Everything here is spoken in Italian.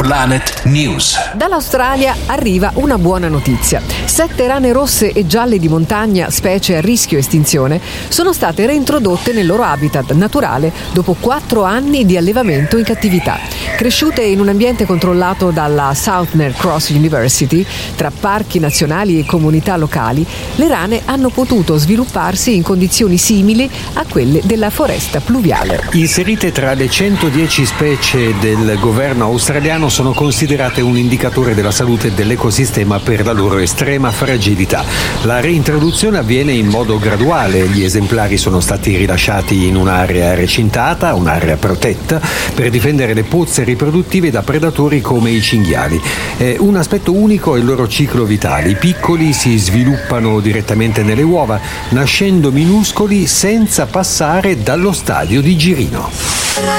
Planet News. Dall'Australia arriva una buona notizia. 7 rane rosse e gialle di montagna, specie a rischio estinzione, sono state reintrodotte nel loro habitat naturale dopo 4 anni di allevamento in cattività. Cresciute in un ambiente controllato dalla Southern Cross University, tra parchi nazionali e comunità locali, le rane hanno potuto svilupparsi in condizioni simili a quelle della foresta pluviale. Inserite tra le 110 specie del governo australiano, sono considerate un indicatore della salute dell'ecosistema per la loro estrema fragilità. La reintroduzione avviene in modo graduale. Gli esemplari sono stati rilasciati in un'area recintata, un'area protetta, per difendere le pozze riproduttive da predatori come i cinghiali. Un aspetto unico è il loro ciclo vitale. I piccoli si sviluppano direttamente nelle uova, nascendo minuscoli senza passare dallo stadio di girino.